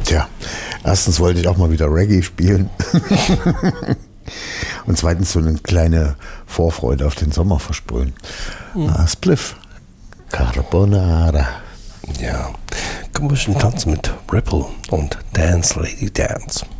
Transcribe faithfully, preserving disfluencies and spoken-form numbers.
Tja, erstens wollte ich auch mal wieder Reggae spielen. Und zweitens so eine kleine Vorfreude auf den Sommer versprühen. Mhm. Ah, Spliff. Carbonara. Ja, komm, wir tanzen mit Ripple und Dance Lady Dance.